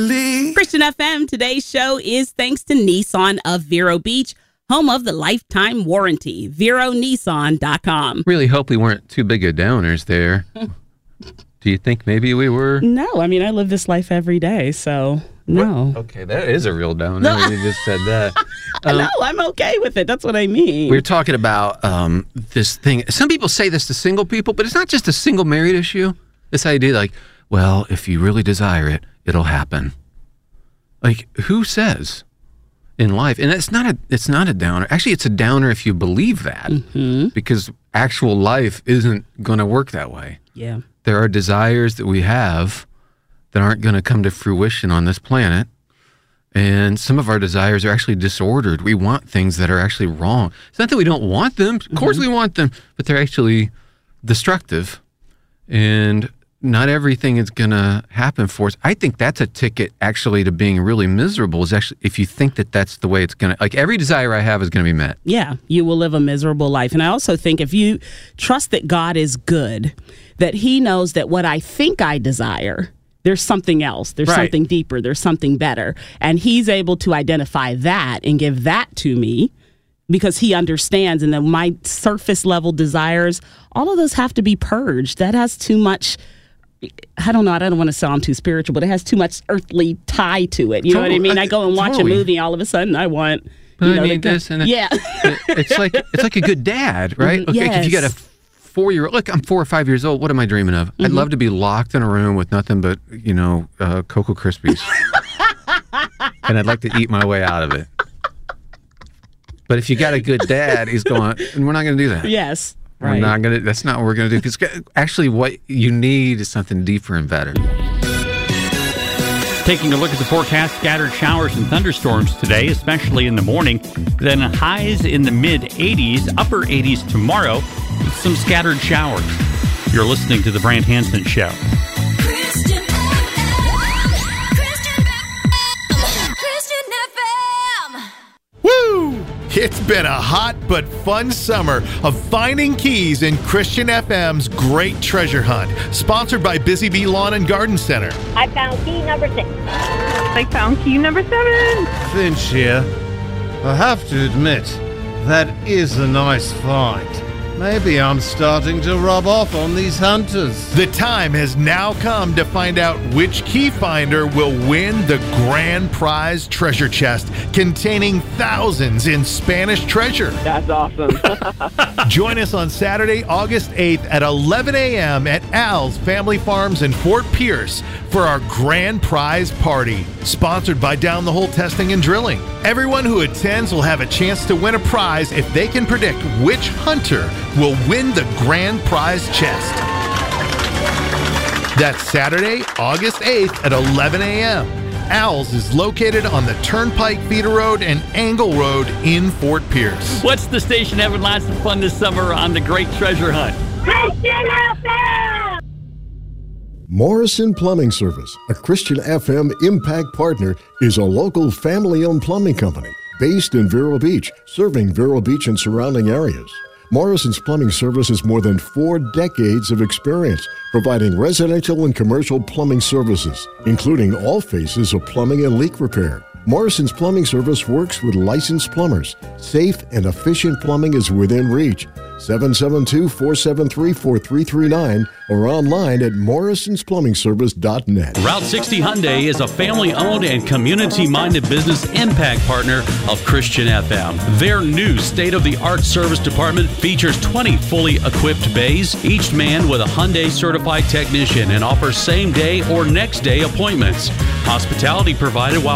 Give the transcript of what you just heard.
Christian FM, today's show is thanks to Nissan of Vero Beach, home of the lifetime warranty. VeroNissan.com. Really hope we weren't too big of downers there. Do you think maybe we were? No, I mean, I live this life every day, so no. What? Okay, that is a real downer when you just said that. No, I'm okay with it. That's what I mean. We were talking about this thing. Some people say this to single people, but it's not just a single married issue. This idea like, well, if you really desire it, it'll happen. Like, who says in life? And it's not a downer. Actually, it's a downer if you believe that, because actual life isn't going to work that way. Yeah. There are desires that we have that aren't going to come to fruition on this planet. And some of our desires are actually disordered. We want things that are actually wrong. It's not that we don't want them. Of course we want them, but they're actually destructive. And not everything is going to happen for us. I think that's a ticket actually to being really miserable, is actually if you think that that's the way it's going to, like every desire I have is going to be met. Yeah, you will live a miserable life. And I also think if you trust that God is good, that he knows that what I think I desire, there's something else. There's something deeper. There's something better. And he's able to identify that and give that to me because he understands. And then my surface level desires, all of those have to be purged. That has too much, I don't know, I don't want to sound too spiritual, but it has too much earthly tie to it. You know what I mean? I go and watch a movie, all of a sudden I want, I need this. And it's like a good dad, right? Okay, yes. If you got a 4-year-old, look, I'm 4 or 5 years old. What am I dreaming of? I'd love to be locked in a room with nothing but, Cocoa Krispies. And I'd like to eat my way out of it. But if you got a good dad, he's going, and we're not going to do that. Yes. We're not going to, that's not what we're going to do. Because actually what you need is something deeper and better. Taking a look at the forecast, scattered showers and thunderstorms today, especially in the morning. Then highs in the mid-80s, upper 80s tomorrow, with some scattered showers. You're listening to The Brant Hanson Show. Christian FM. Woo! It's been a hot but fun summer of finding keys in Christian FM's Great Treasure Hunt, sponsored by Busy Bee Lawn and Garden Center. I found key number 6. I found key number 7. Finch here. I have to admit, that is a nice find. Maybe I'm starting to rub off on these hunters. The time has now come to find out which key finder will win the grand prize treasure chest containing thousands in Spanish treasure. That's awesome. Join us on Saturday, August 8th at 11 a.m. at Al's Family Farms in Fort Pierce for our grand prize party, sponsored by Down the Hole Testing and Drilling. Everyone who attends will have a chance to win a prize if they can predict which hunter will win the grand prize chest. That's Saturday, August 8th at 11 a.m. Al's is located on the Turnpike Feeder Road and Angle Road in Fort Pierce. What's the station having lots of fun this summer on the Great Treasure Hunt? Christian FM. Morrison Plumbing Service, a Christian FM Impact partner, is a local family-owned plumbing company based in Vero Beach, serving Vero Beach and surrounding areas. Morrison's Plumbing Service has more than 4 decades of experience providing residential and commercial plumbing services, including all phases of plumbing and leak repair. Morrison's Plumbing Service works with licensed plumbers. Safe and efficient plumbing is within reach. 772-473-4339 or online at morrisonsplumbingservice.net. Route 60 Hyundai is a family-owned and community-minded business impact partner of Christian FM. Their new state-of-the-art service department features 20 fully equipped bays, each manned with a Hyundai certified technician, and offers same-day or next-day appointments. Hospitality provided while